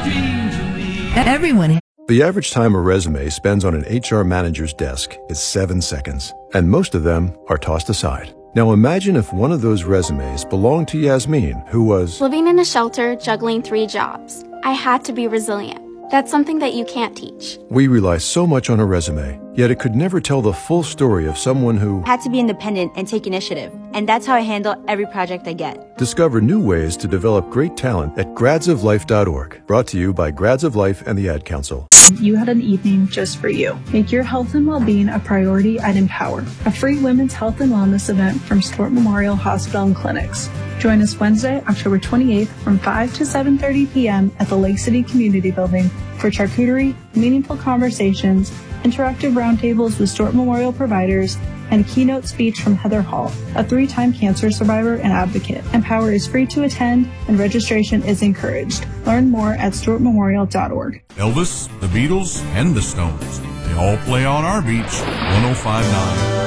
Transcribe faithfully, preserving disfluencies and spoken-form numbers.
Everyone. The average time a resume spends on an H R manager's desk is seven seconds, and most of them are tossed aside. Now imagine if one of those resumes belonged to Yasmin, who was living in a shelter, juggling three jobs. I had to be resilient. That's something that you can't teach. We rely so much on a resume, yet it could never tell the full story of someone who had to be independent and take initiative. And that's how I handle every project I get. Discover new ways to develop great talent at grads of life dot org. Brought to you by Grads of Life and the Ad Council. You had an evening just for you. Make your health and well-being a priority at Empower, a free women's health and wellness event from Stewart Memorial Hospital and Clinics. Join us Wednesday, October twenty-eighth from five to seven thirty p.m. at the Lake City Community Building for charcuterie, meaningful conversations, interactive roundtables with Stewart Memorial providers, and a keynote speech from Heather Hall, a three-time cancer survivor and advocate. Empower is free to attend and registration is encouraged. Learn more at stewart memorial dot org. Elvis, the Beatles, and the Stones. They all play on our beach, one oh five point nine.